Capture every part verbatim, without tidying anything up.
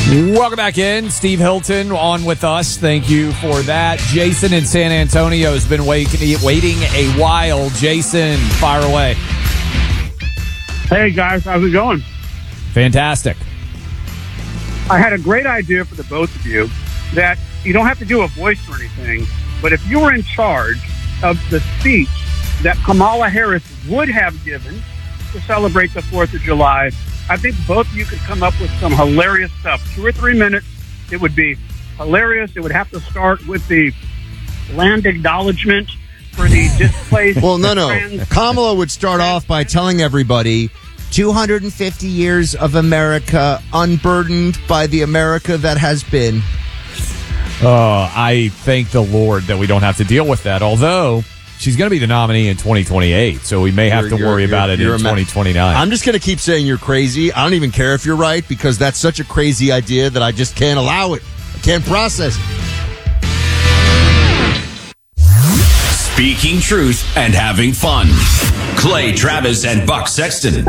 Welcome back in. Steve Hilton on with us. Thank you for that. Jason in San Antonio has been wait- waiting a while. Jason, fire away. Hey, guys. How's it going? Fantastic. I had a great idea for the both of you that you don't have to do a voice or anything, but if you were in charge of the speech that Kamala Harris would have given to celebrate the fourth of July, I think both of you could come up with some hilarious stuff. Two or three minutes, it would be hilarious. It would have to start with the land acknowledgement for the displaced. Well, no, no. trans- Kamala would start off by telling everybody two hundred fifty years of America unburdened by the America that has been. Uh, I thank the Lord that we don't have to deal with that, although she's going to be the nominee in twenty twenty-eight, so we may have You're- to worry you're- about it you're in a ma- twenty twenty-nine. I'm just going to keep saying you're crazy. I don't even care if you're right because that's such a crazy idea that I just can't allow it. I can't process it. Speaking truth and having fun. Clay Travis and Buck Sexton.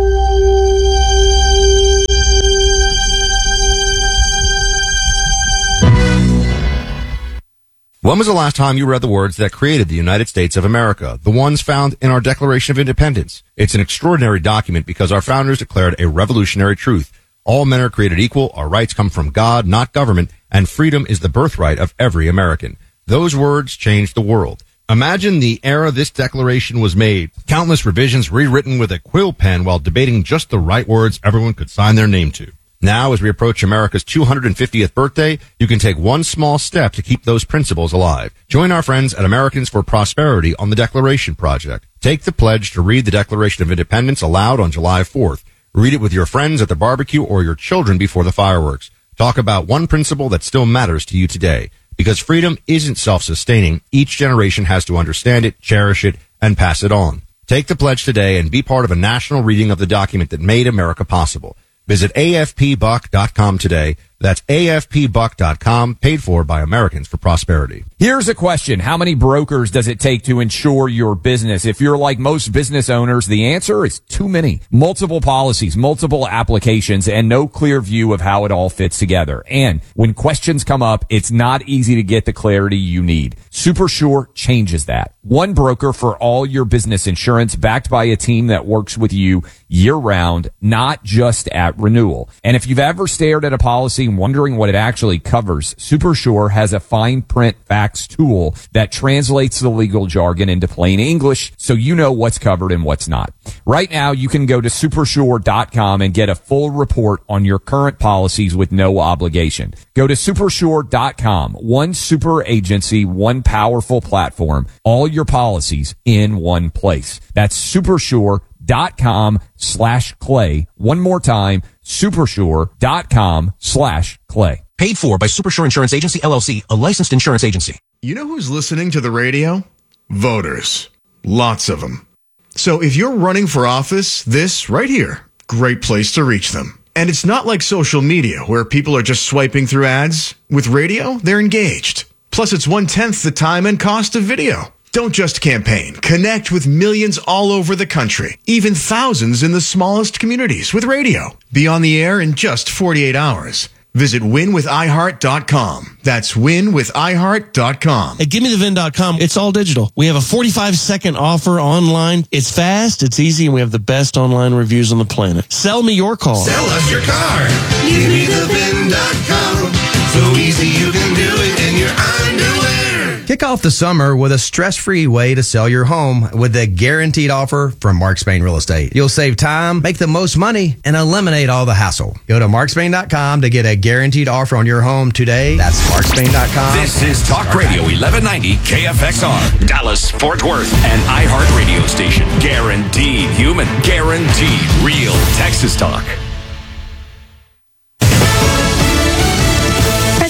When was the last time you read the words that created the United States of America, the ones found in our Declaration of Independence? It's an extraordinary document because our founders declared a revolutionary truth. All men are created equal, our rights come from God, not government, and freedom is the birthright of every American. Those words changed the world. Imagine the era this declaration was made. Countless revisions rewritten with a quill pen while debating just the right words everyone could sign their name to. Now, as we approach America's two hundred fiftieth birthday, you can take one small step to keep those principles alive. Join our friends at Americans for Prosperity on the Declaration Project. Take the pledge to read the Declaration of Independence aloud on July fourth. Read it with your friends at the barbecue or your children before the fireworks. Talk about one principle that still matters to you today. Because freedom isn't self-sustaining, each generation has to understand it, cherish it, and pass it on. Take the pledge today and be part of a national reading of the document that made America possible. Visit A F P buck dot com today. That's A F P buck dot com, paid for by Americans for Prosperity. Here's a question. How many brokers does it take to insure your business? If you're like most business owners, the answer is too many. Multiple policies, multiple applications, and no clear view of how it all fits together. And when questions come up, it's not easy to get the clarity you need. SuperSure changes that. One broker for all your business insurance, backed by a team that works with you year-round, not just at renewal. And if you've ever stared at a policy and wondering what it actually covers, SuperSure has a fine print facts tool that translates the legal jargon into plain English so you know what's covered and what's not. Right now, you can go to supersure dot com and get a full report on your current policies with no obligation. Go to supersure dot com. One super agency, one powerful platform, all your policies in one place. That's supersure dot com slash clay. One more time, supersure dot com slash clay. Paid for by Supersure Insurance Agency, L L C, a licensed insurance agency. You know who's listening to the radio? Voters. Lots of them. So if you're running for office, this right here, great place to reach them. And it's not like social media where people are just swiping through ads. With radio, they're engaged. Plus, it's one-tenth the time and cost of video. Don't just campaign. Connect with millions all over the country, even thousands in the smallest communities with radio. Be on the air in just forty-eight hours. Visit win with i heart dot com. That's win with i heart dot com. At give me the vin dot com, it's all digital. We have a forty-five second offer online. It's fast, it's easy, and we have the best online reviews on the planet. Sell me your car. Sell us your car. give me the vin dot com. So easy you can do it in your underwear. Kick off the summer with a stress-free way to sell your home with a guaranteed offer from Mark Spain Real Estate. You'll save time, make the most money, and eliminate all the hassle. Go to mark spain dot com to get a guaranteed offer on your home today. That's mark spain dot com. This is Talk Radio eleven ninety K F X R, Dallas, Fort Worth, and iHeart Radio Station. Guaranteed human, guaranteed real Texas talk.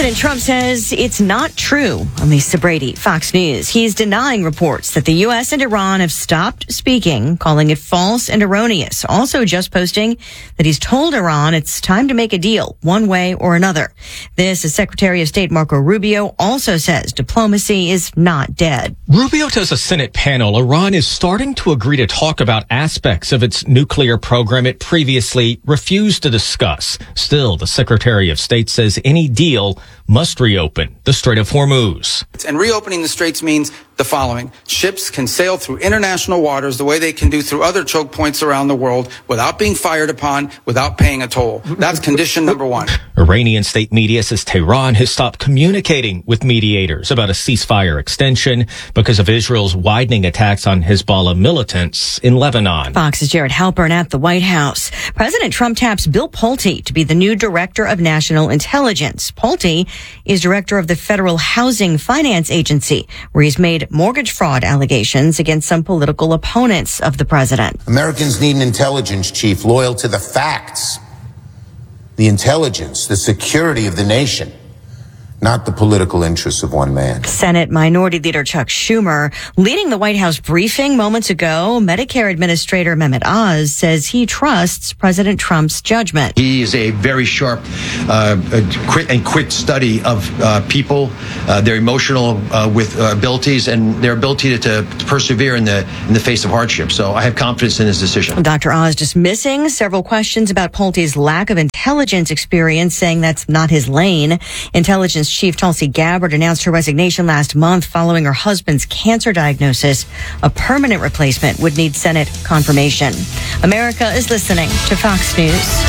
President Trump says it's not true. Lisa Brady, Fox News. He's denying reports that the U S and Iran have stopped speaking, calling it false and erroneous. Also just posting that he's told Iran it's time to make a deal one way or another. This is Secretary of State Marco Rubio also says diplomacy is not dead. Rubio tells a Senate panel Iran is starting to agree to talk about aspects of its nuclear program it previously refused to discuss. Still, the Secretary of State says any deal must reopen the Strait of Hormuz. And reopening the straits means the following. Ships can sail through international waters the way they can do through other choke points around the world without being fired upon, without paying a toll. That's condition number one. Iranian state media says Tehran has stopped communicating with mediators about a ceasefire extension because of Israel's widening attacks on Hezbollah militants in Lebanon. Fox's Jared Halpern at the White House. President Trump taps Bill Pulte to be the new director of national intelligence. Pulte is director of the Federal Housing Finance Agency, where he's made mortgage fraud allegations against some political opponents of the president. Americans need an intelligence chief loyal to the facts, the intelligence, the security of the nation, not the political interests of one man. Senate Minority Leader Chuck Schumer leading the White House briefing moments ago. Medicare Administrator Mehmet Oz says he trusts President Trump's judgment. He is a very sharp uh, quick and quick study of uh, people, uh, their emotional uh, with uh, abilities and their ability to, to persevere in the in the face of hardship. So I have confidence in his decision. Doctor Oz dismissing several questions about Pulte's lack of intelligence experience, saying that's not his lane. Intelligence Chief Tulsi Gabbard announced her resignation last month following her husband's cancer diagnosis. A permanent replacement would need Senate confirmation. America is listening to Fox News.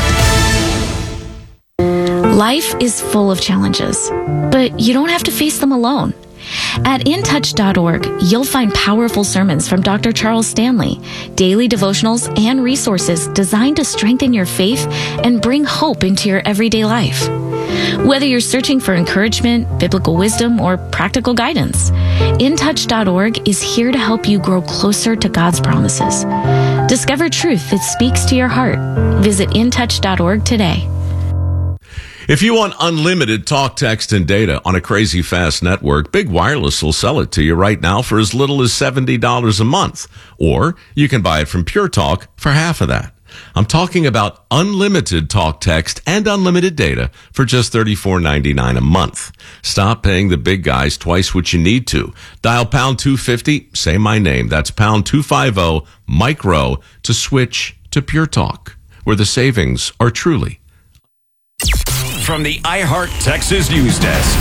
Life is full of challenges, but you don't have to face them alone. At in touch dot org, you'll find powerful sermons from Doctor Charles Stanley, daily devotionals, and resources designed to strengthen your faith and bring hope into your everyday life. Whether you're searching for encouragement, biblical wisdom, or practical guidance, in touch dot org is here to help you grow closer to God's promises. Discover truth that speaks to your heart. Visit in touch dot org today. If you want unlimited talk, text, and data on a crazy fast network, Big Wireless will sell it to you right now for as little as seventy dollars a month. Or you can buy it from Pure Talk for half of that. I'm talking about unlimited talk, text, and unlimited data for just thirty-four ninety-nine a month. Stop paying the big guys twice what you need to. Dial pound two fifty, say my name. That's pound two fifty, micro, to switch to Pure Talk, where the savings are truly. From the iHeart Texas News Desk.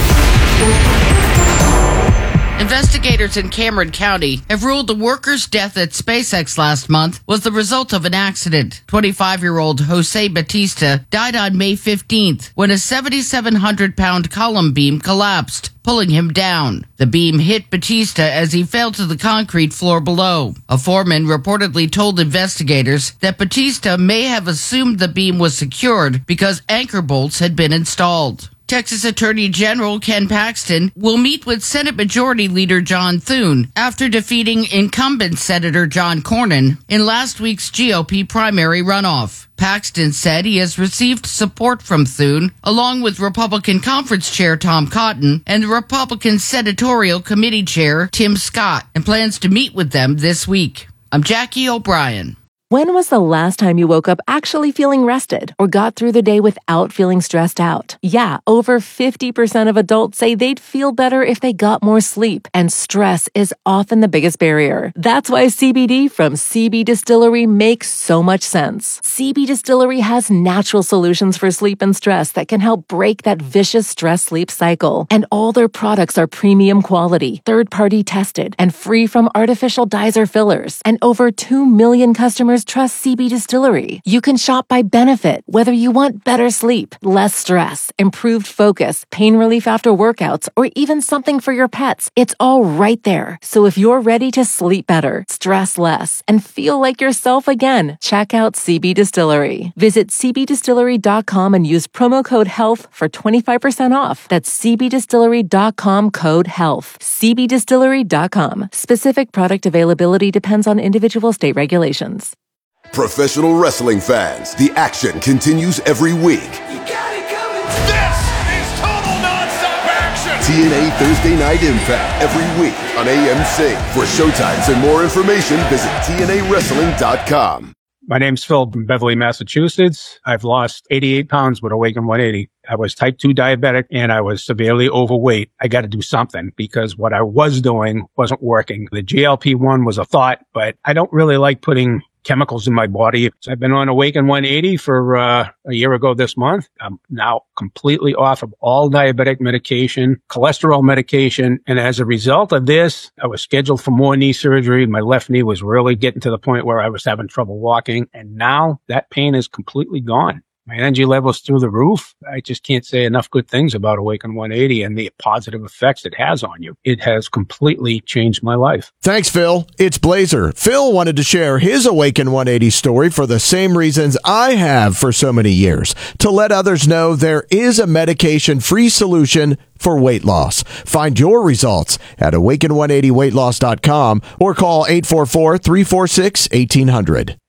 Investigators in Cameron County have ruled the worker's death at SpaceX last month was the result of an accident. twenty-five-year-old Jose Batista died on May fifteenth when a seven thousand seven hundred pound column beam collapsed, pulling him down. The beam hit Batista as he fell to the concrete floor below. A foreman reportedly told investigators that Batista may have assumed the beam was secured because anchor bolts had been installed. Texas Attorney General Ken Paxton will meet with Senate Majority Leader John Thune after defeating incumbent Senator John Cornyn in last week's G O P primary runoff. Paxton said he has received support from Thune, along with Republican Conference Chair Tom Cotton and Republican Senatorial Committee Chair Tim Scott, and plans to meet with them this week. I'm Jackie O'Brien. When was the last time you woke up actually feeling rested or got through the day without feeling stressed out? Yeah, over fifty percent of adults say they'd feel better if they got more sleep, and stress is often the biggest barrier. That's why C B D from C B Distillery makes so much sense. C B Distillery has natural solutions for sleep and stress that can help break that vicious stress-sleep cycle. And all their products are premium quality, third-party tested, and free from artificial dyes or fillers. And over two million customers trust C B Distillery. You can shop by benefit, whether you want better sleep, less stress, improved focus, pain relief after workouts, or even something for your pets. It's all right there. So if you're ready to sleep better, stress less, and feel like yourself again, check out C B Distillery. Visit c b distillery dot com and use promo code HEALTH for twenty-five percent off. That's c b distillery dot com code HEALTH. c b distillery dot com. Specific product availability depends on individual state regulations. Professional wrestling fans, the action continues every week. You got it coming. This is Total Nonstop T N A Thursday Night Impact every week on A M C. For showtimes and more information, visit T N A wrestling dot com. My name's Phil from Beverly, Massachusetts. I've lost eighty-eight pounds with Awaken one eighty. I was type two diabetic and I was severely overweight. I got to do something because what I was doing wasn't working. The G L P one was a thought, but I don't really like putting chemicals in my body. So I've been on Awaken one eighty for uh, a year ago this month. I'm now completely off of all diabetic medication, cholesterol medication. And as a result of this, I was scheduled for more knee surgery. My left knee was really getting to the point where I was having trouble walking. And now that pain is completely gone. My energy level's through the roof. I just can't say enough good things about Awaken one eighty and the positive effects it has on you. It has completely changed my life. Thanks, Phil. It's Blazer. Phil wanted to share his Awaken one eighty story for the same reasons I have for so many years, to let others know there is a medication-free solution for weight loss. Find your results at awaken one eighty weight loss dot com or call eight four four, three four six, one eight hundred.